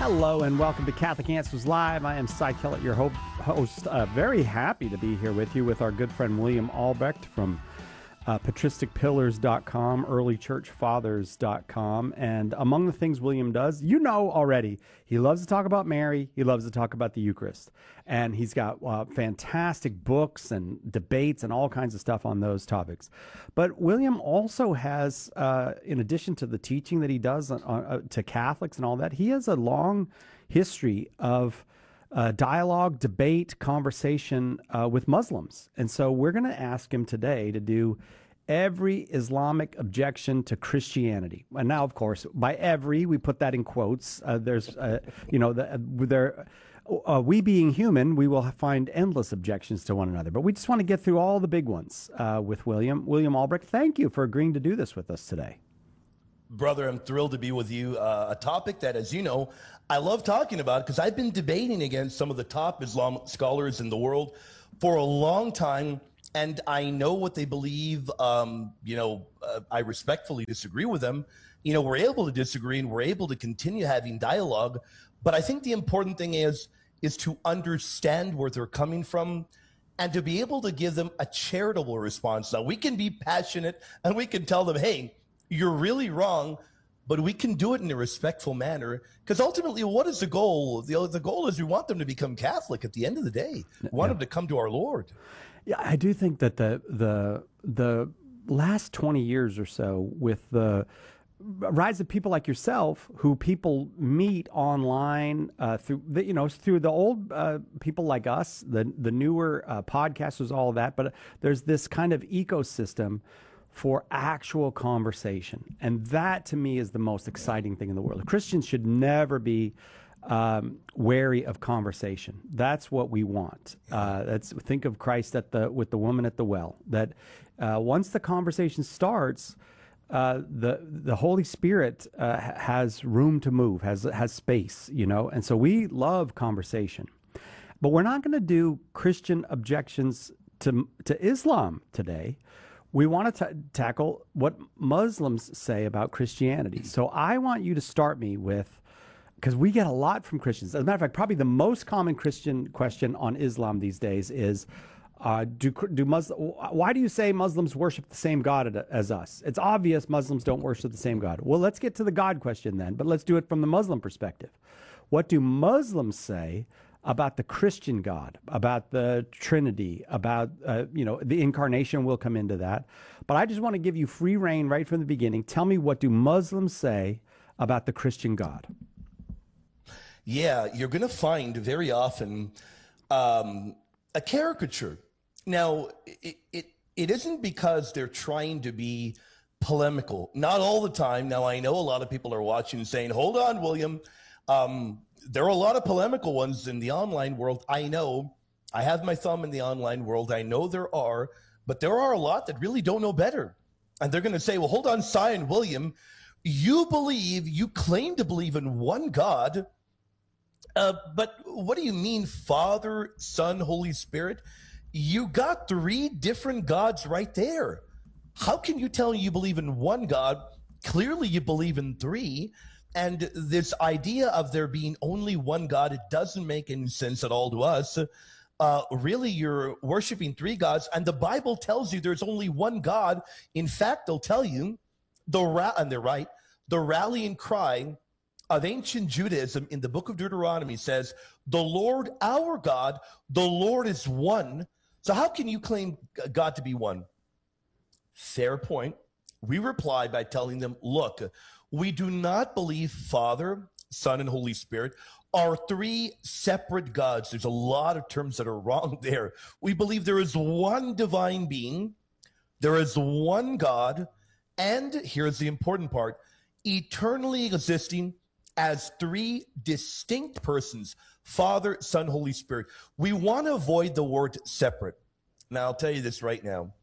Hello and welcome to Catholic Answers Live. I am Cy Kellett, your host. Very happy to be here with you with our good friend William Albrecht from patristicpillars.com, earlychurchfathers.com. And among the things William does, you know already, he loves to talk about Mary. He loves to talk about the Eucharist. And he's got fantastic books and debates and all kinds of stuff on those topics. But William also has, in addition to the teaching that he does to Catholics and all that, he has a long history of dialogue, debate, conversation with Muslims. And so we're going to ask him today to do every Islamic objection to Christianity. And now, of course, by every, we put that in quotes. We being human, we will find endless objections to one another. But we just want to get through all the big ones with William. William Albrecht, thank you for agreeing to do this with us today. Brother, I'm thrilled to be with you. A topic that, as you know, I love talking about because I've been debating against some of the top Islam scholars in the world for a long time, and I know what they believe. I respectfully disagree with them. We're able to disagree and we're able to continue having dialogue. But I think the important thing is to understand where they're coming from and to be able to give them a charitable response. Now, we can be passionate and we can tell them, hey, you're really wrong, but we can do it in a respectful manner because ultimately, what is the goal? The goal is we want them to become Catholic at the end of the day. We want them to come to our Lord. Yeah, I do think that the last 20 years or so with the rise of people like yourself, who people meet online through the old people like us, the newer podcasters, all of that. But there's this kind of ecosystem for actual conversation. And that, to me, is the most exciting thing in the world. Christians should never be wary of conversation. That's what we want. Think of Christ with the woman at the well, that once the conversation starts, the Holy Spirit has room to move, has space, and so we love conversation. But we're not going to do Christian objections to Islam today. We want to tackle what Muslims say about Christianity. So I want you to start me with, because we get a lot from Christians. As a matter of fact, probably the most common Christian question on Islam these days is, why do you say Muslims worship the same God as us? It's obvious Muslims don't worship the same God. Well, let's get to the God question then, but let's do it from the Muslim perspective. What do Muslims say about the Christian God, about the Trinity, about, the incarnation? Will come into that. But I just want to give you free rein right from the beginning. Tell me, what do Muslims say about the Christian God? Yeah, you're going to find very often a caricature. Now, it isn't because they're trying to be polemical. Not all the time. Now, I know a lot of people are watching and saying, hold on, William. There are a lot of polemical ones in the online world. I know. I have my thumb in the online world. I know there are, but there are a lot that really don't know better. And they're going to say, well, hold on, Cy and William, you claim to believe in one God, but what do you mean, Father, Son, Holy Spirit? You got 3 different gods right there. How can you tell you believe in one God? Clearly you believe in 3. And this idea of there being only one God, it doesn't make any sense at all to us. Really, you're worshiping 3 gods, and the Bible tells you there's only one God. In fact, they'll tell you, and they're right, the rallying cry of ancient Judaism in the book of Deuteronomy says, the Lord our God, the Lord is one. So how can you claim God to be one? Fair point. We reply by telling them, look, we do not believe Father, Son, and Holy Spirit are 3 separate gods. There's a lot of terms that are wrong there. We believe there is one divine being, there is one God, and here's the important part, eternally existing as 3 distinct persons, Father, Son, Holy Spirit. We want to avoid the word separate. Now, I'll tell you this right now.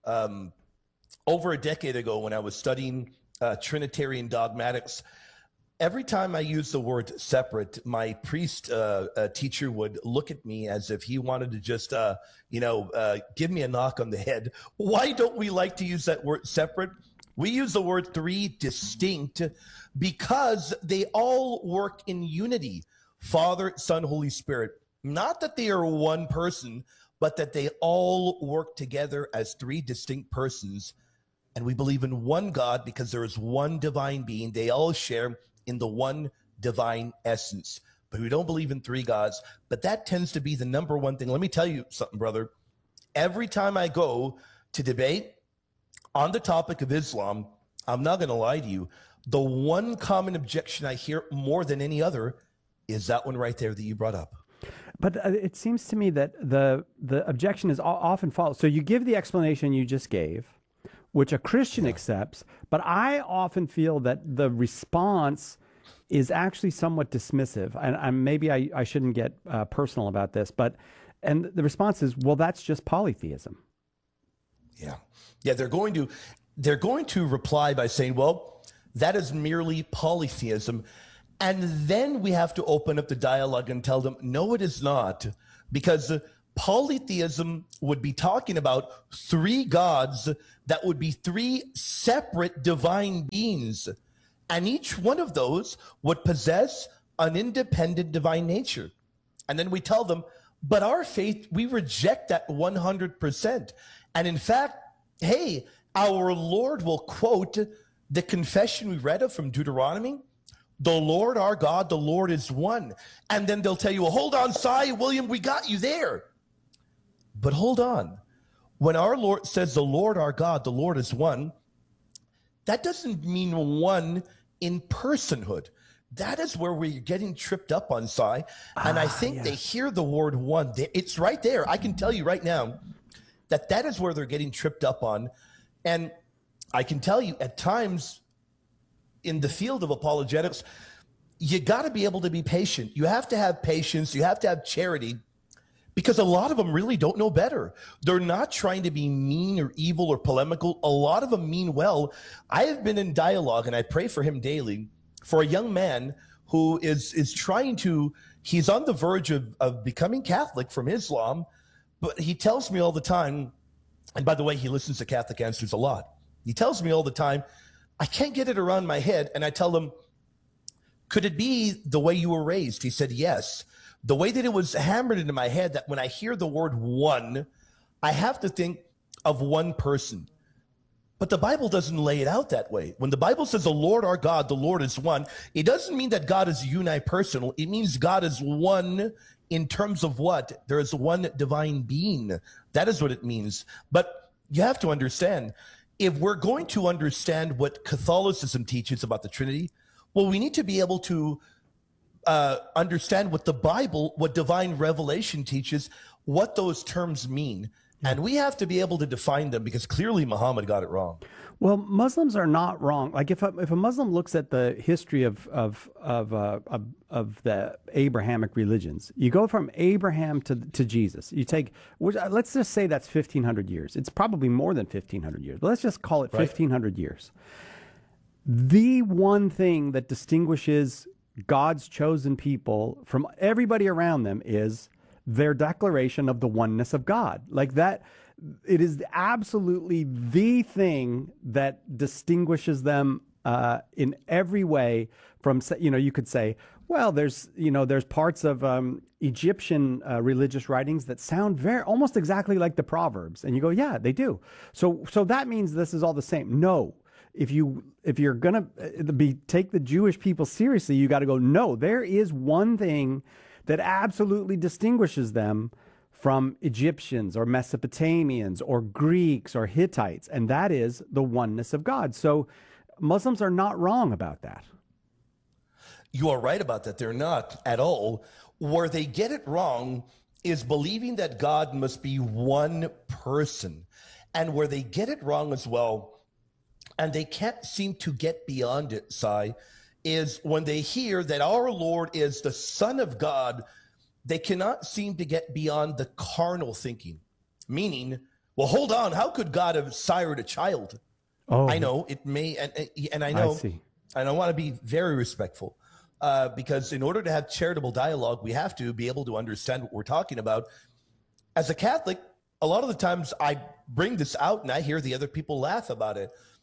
Over a decade ago, when I was studying Trinitarian dogmatics, every time I used the word separate, my priest teacher would look at me as if he wanted to just, give me a knock on the head. Why don't we like to use that word separate? We use the word three distinct because they all work in unity. Father, Son, Holy Spirit. Not that they are one person, but that they all work together as three distinct persons. And we believe in one God because there is one divine being. They all share in the one divine essence. But we don't believe in three gods. But that tends to be the number one thing. Let me tell you something, brother. Every time I go to debate on the topic of Islam, I'm not going to lie to you, the one common objection I hear more than any other is that one right there that you brought up. But it seems to me that the objection is often false. So you give the explanation you just gave, which a Christian accepts, but I often feel that the response is actually somewhat dismissive. And maybe I shouldn't get personal about this, and the response is, well, that's just polytheism. Yeah, they're going to reply by saying, well, that is merely polytheism. And then we have to open up the dialogue and tell them, no, it is not, because polytheism would be talking about three gods that would be three separate divine beings. And each one of those would possess an independent divine nature. And then we tell them, but our faith, we reject that 100%. And in fact, hey, our Lord will quote the confession we read of from Deuteronomy. The Lord our God, the Lord is one. And then they'll tell you, well, hold on, Cy, William, we got you there. But hold on. When our Lord says the Lord our God, the Lord is one, that doesn't mean one in personhood. That is where we're getting tripped up on, Cy. And I think they hear the word one. It's right there. I can tell you right now that is where they're getting tripped up on. And I can tell you at times in the field of apologetics, you got to be able to be patient. You have to have patience. You have to have charity, because a lot of them really don't know better. They're not trying to be mean or evil or polemical. A lot of them mean well. I have been in dialogue, and I pray for him daily, for a young man who is trying to, he's on the verge of becoming Catholic from Islam, but he tells me all the time, and by the way, he listens to Catholic Answers a lot. He tells me all the time, I can't get it around my head. And I tell him, could it be the way you were raised? He said, yes. The way that it was hammered into my head that when I hear the word one, I have to think of one person. But the Bible doesn't lay it out that way. When the Bible says the Lord our God, the Lord is one, it doesn't mean that God is unipersonal. It means God is one in terms of what? There is one divine being. That is what it means. But you have to understand, if we're going to understand what Catholicism teaches about the Trinity, well, we need to be able to understand what the Bible, what divine revelation teaches, what those terms mean. And we have to be able to define them, because clearly Muhammad got it wrong. Well, Muslims are not wrong. Like if a Muslim looks at the history of the Abrahamic religions, you go from Abraham to Jesus. You take, let's just say that's 1,500 years. It's probably more than 1,500 years. But let's just call it 1,500 years. The one thing that distinguishes God's chosen people from everybody around them is their declaration of the oneness of God. Like that, it is absolutely the thing that distinguishes them in every way from, you could say, well, there's parts of Egyptian religious writings that sound almost exactly like the Proverbs. And you go, yeah, they do. So that means this is all the same. No. If you're going to take the Jewish people seriously, you got to go, no, there is one thing that absolutely distinguishes them from Egyptians or Mesopotamians or Greeks or Hittites, and that is the oneness of God. So Muslims are not wrong about that. You are right about that. They're not at all. Where they get it wrong is believing that God must be one person. And where they get it wrong as well, and they can't seem to get beyond it, Cy, is when they hear that our Lord is the Son of God, they cannot seem to get beyond the carnal thinking. Meaning, well, hold on, how could God have sired a child? Oh, I know it may, and I know, and I want to be very respectful, because in order to have charitable dialogue, we have to be able to understand what we're talking about. As a Catholic, a lot of the times I bring this out and I hear the other people laugh about it.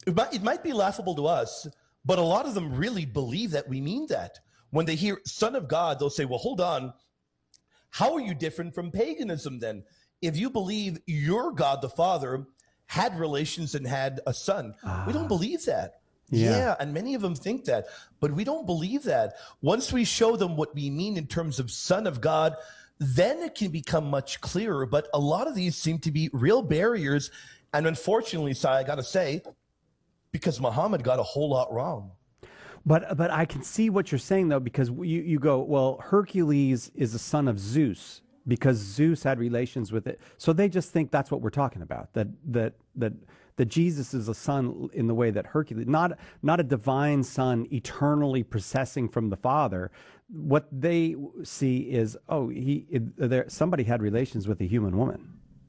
It might be laughable to us, but a lot of them really believe that we mean that. When they hear Son of God, they'll say, well, hold on. How are you different from paganism then? If you believe your God the Father had relations and had a son, we don't believe that. Yeah, and many of them think that, but we don't believe that. Once we show them what we mean in terms of Son of God, then it can become much clearer. But a lot of these seem to be real barriers. And unfortunately, Si, I got to say, because Muhammad got a whole lot wrong. But I can see what you're saying though, because you go, well, Hercules is a son of Zeus because Zeus had relations with it. So they just think that's what we're talking about. That Jesus is a son in the way that Hercules, not a divine son eternally processing from the Father. What they see is, somebody had relations with a human woman.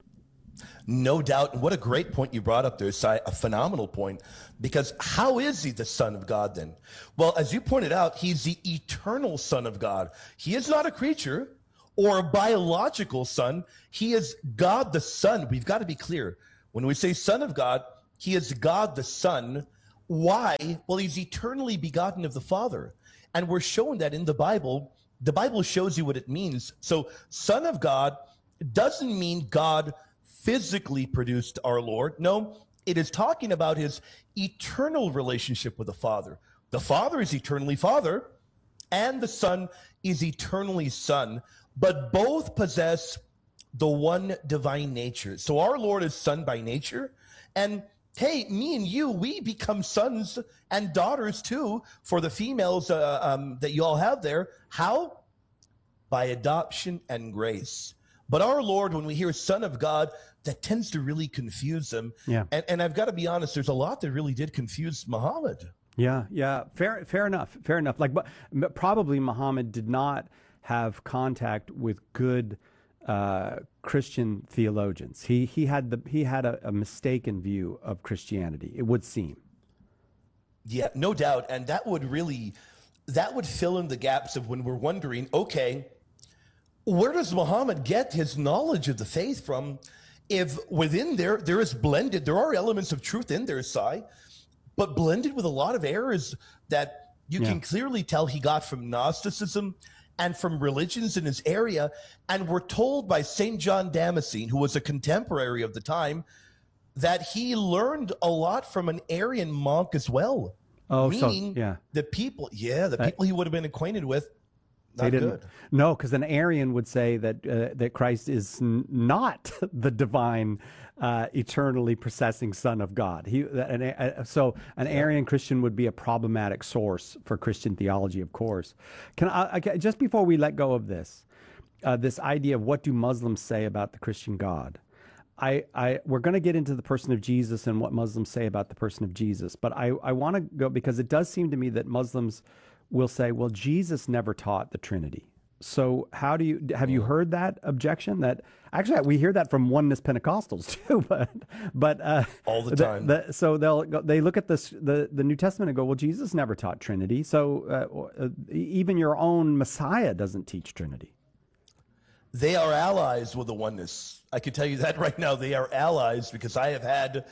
No doubt. And what a great point you brought up there, Si, a phenomenal point. Because how is he the Son of God then? Well, as you pointed out, he's the eternal Son of God. He is not a creature or a biological son. He is God the Son. We've got to be clear. When we say Son of God, he is God the Son. Why? Well, he's eternally begotten of the Father. And we're shown that in the Bible. The Bible shows you what it means. So Son of God doesn't mean God physically produced our Lord. No, it is talking about his eternal relationship with the Father. The Father is eternally Father, and the Son is eternally Son, but both possess the one divine nature. So our Lord is Son by nature, and hey, me and you, we become sons and daughters too for the females that you all have there. How? By adoption and grace. But our Lord, when we hear Son of God, that tends to really confuse them. Yeah. And I've got to be honest, there's a lot that really did confuse Muhammad. Yeah. Fair enough. Like, but probably Muhammad did not have contact with good Christian theologians. He had a mistaken view of Christianity, it would seem. Yeah, no doubt. And that would fill in the gaps of when we're wondering, okay, where does Muhammad get his knowledge of the faith from? If within there is blended, there are elements of truth in there, Si, but blended with a lot of errors that you can clearly tell he got from Gnosticism and from religions in his area. And we're told by St. John Damascene, who was a contemporary of the time, that he learned a lot from an Arian monk as well. Meaning the people he would have been acquainted with, not good. No, because an Arian would say that Christ is not the divine, eternally processing Son of God. So an Arian Christian would be a problematic source for Christian theology, of course. Just before we let go of this idea of what do Muslims say about the Christian God, we're going to get into the person of Jesus and what Muslims say about the person of Jesus, but I want to go because it does seem to me that Muslims will say, well, Jesus never taught the Trinity. So have you heard that objection? That actually we hear that from oneness Pentecostals too, but all the time. So they look at the New Testament and go, well, Jesus never taught Trinity. So even your own Messiah doesn't teach Trinity. They are allies with the oneness. I can tell you that right now. They are allies because I have had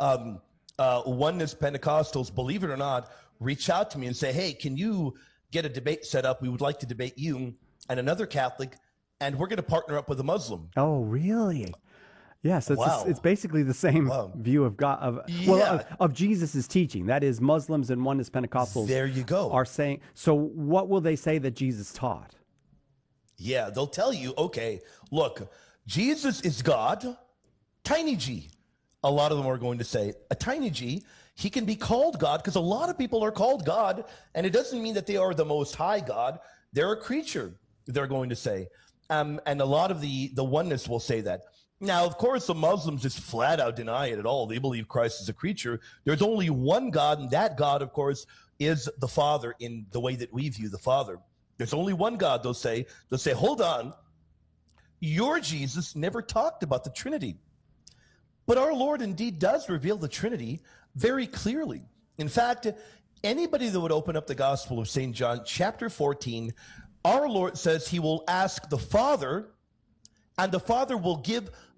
oneness Pentecostals, believe it or not, reach out to me and say, hey, can you get a debate set up? We would like to debate you and another Catholic, and we're going to partner up with a Muslim. Oh, really? Yes, it's basically the same view of God, of Jesus' teaching. That is, Muslims and oneness Pentecostals there you go. Are saying, so what will they say that Jesus taught? Yeah, they'll tell you, okay, look, Jesus is God, tiny g. A lot of them are going to say, a tiny g, he can be called God because a lot of people are called God, and it doesn't mean that they are the most high God. They're a creature, they're going to say. And a lot of the oneness will say that. Now, of course, the Muslims just flat out deny it at all. They believe Christ is a creature. There's only one God, and that God, of course, is the Father in the way that we view the Father. There's only one God, they'll say. They'll say, hold on, your Jesus never talked about the Trinity. But our Lord indeed does reveal the Trinity very clearly. In fact, anybody that would open up the Gospel of St. John, chapter 14, our Lord says he will ask the Father, and the Father will give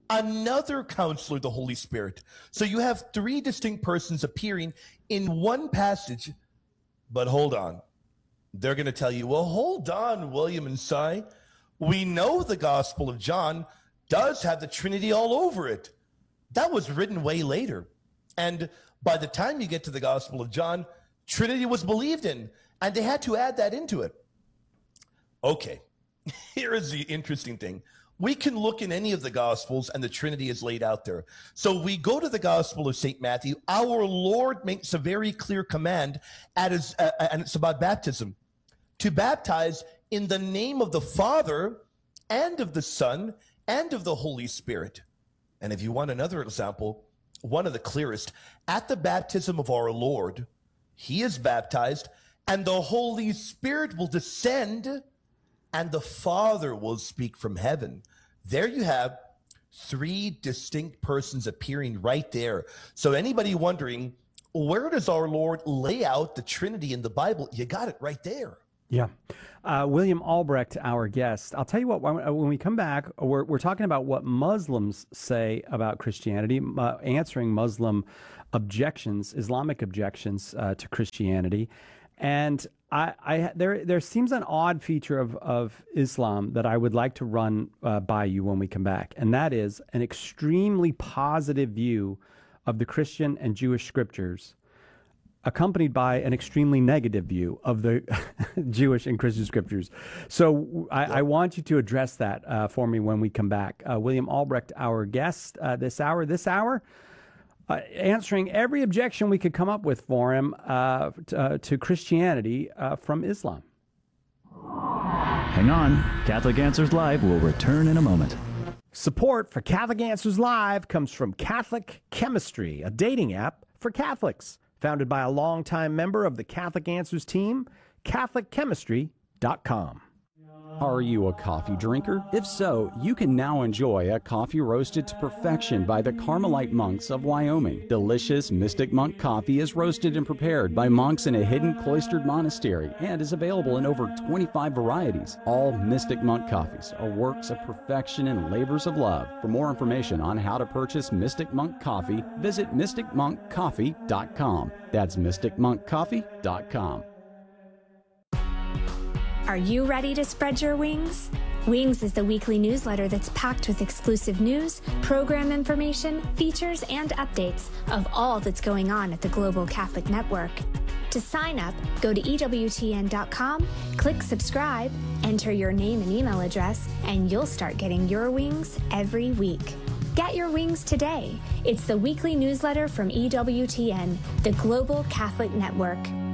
another counselor, the Holy Spirit. So you have three distinct persons appearing in one passage. But hold on. They're going to tell you, well, hold on, William and Cy. We know the Gospel of John does have the Trinity all over it. That was written way later. And by the time you get to the Gospel of John, Trinity was believed in, and they had to add that into it. Okay, here is the interesting thing. We can look in any of the Gospels, and the Trinity is laid out there. So we go to the Gospel of St. Matthew. Our Lord makes a very clear command, and it's about baptism. To baptize in the name of the Father and of the Son and of the Holy Spirit. And if you want another example, one of the clearest, at the baptism of our Lord, he is baptized, and the Holy Spirit will descend, and the Father will speak from heaven. There you have three distinct persons appearing right there. So anybody wondering, where does our Lord lay out the Trinity in the Bible? You got it right there. Yeah. William Albrecht, our guest. I'll tell you what, when we come back, we're talking about what Muslims say about Christianity, answering Muslim objections, Islamic objections to Christianity. And there seems an odd feature of Islam that I would like to run by you when we come back. And that is an extremely positive view of the Christian and Jewish scriptures, accompanied by an extremely negative view of the Jewish and Christian scriptures. So I want you to address that for me when we come back. William Albrecht, our guest this hour, answering every objection we could come up with for him to Christianity from Islam. Hang on. Catholic Answers Live will return in a moment. Support for Catholic Answers Live comes from Catholic Chemistry, a dating app for Catholics. Founded by a longtime member of the Catholic Answers team, CatholicChemistry.com. Are you a coffee drinker? If so, you can now enjoy a coffee roasted to perfection by the Carmelite monks of Wyoming. Delicious Mystic Monk coffee is roasted and prepared by monks in a hidden cloistered monastery and is available in over 25 varieties. All Mystic Monk coffees are works of perfection and labors of love. For more information on how to purchase Mystic Monk coffee, visit mysticmonkcoffee.com. That's mysticmonkcoffee.com. Are you ready to spread your wings? Wings is the weekly newsletter that's packed with exclusive news, program information, features, and updates of all that's going on at the Global Catholic Network. To sign up, go to EWTN.com, click subscribe, enter your name and email address, and you'll start getting your wings every week. Get your wings today. It's the weekly newsletter from EWTN, the Global Catholic Network.